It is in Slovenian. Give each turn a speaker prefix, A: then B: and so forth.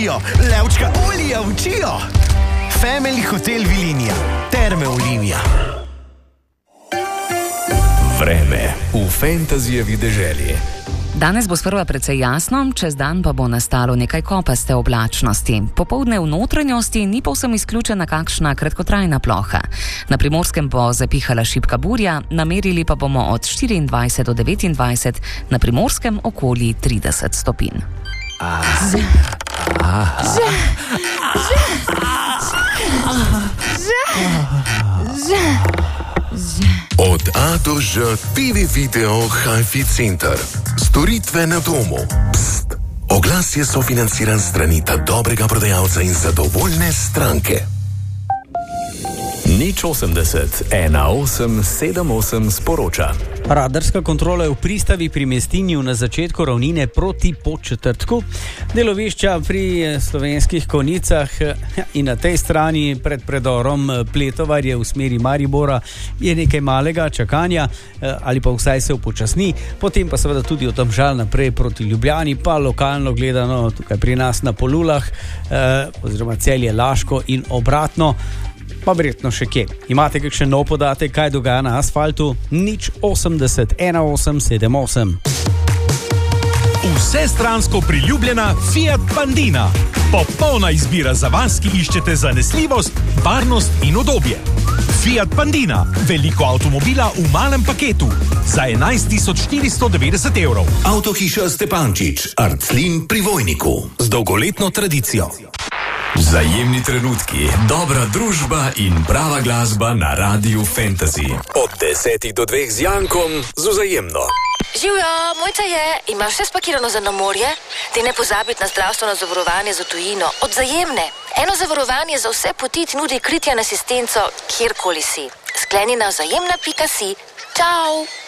A: učijo, levčka olija učijo. Family Hotel Vilinija, Terme Olimija.
B: Vreme v Fantasyjevi deželi.
C: Danes bo sprva precej jasno, čez dan pa bo nastalo nekaj kopaste oblačnosti. Popoldne v notranjosti ni povsem izključena kakšna kratkotrajna ploha. Na Primorskem bo zapihala šibka burja, namerili pa bomo od 24 do 29, na Primorskem okoli 30 stopinj.
D: Od A do Ž TV Video Hi-Fi Center. Storitve na domu. Pst. Oglas je sofinanciran strani ta dobrega prodajalca in zadovoljne stranke.
B: 080 1878 sporoča.
E: Radarska kontrola je v pristavi pri Mestinju na začetku ravnine proti Podčetrtku, delovišča pri Slovenskih Konjicah in na tej strani pred predorom Pletovarje v smeri Maribora je nekaj malega čakanja ali pa vsaj se upočasni, potem pa seveda tudi od Domžal naprej proti Ljubljani, pa lokalno gledano tukaj pri nas na Polulah oziroma Celje Laško in obratno. Pa verjetno še kje. Imate kakšen nov podatek, kaj dogaja na asfaltu? 080 1878.
F: Vsestransko priljubljena Fiat Pandina. Popolna izbira za vas, ki iščete zanesljivost, varnost in udobje. Fiat Pandina. Veliko avtomobila v malem paketu. Za 11.490 evrov.
D: Avtohiša Stepančič, Arclin pri Vojniku. Z dolgoletno tradicijo.
B: Vzajemni trenutki, dobra družba in prava glasba na Radiu Fantasy. Od 10 do 2 z Jankom z Vzajemno.
G: Živjo, mojca je, imaš vse spakirano za na morje? Ti ne pozabiti na zdravstveno zavarovanje za tujino. Od Vzajemne. Eno zavarovanje za vse poti ti nudi kritje in asistenco, kjerkoli si. Skleni na vzajemna.si. Čau!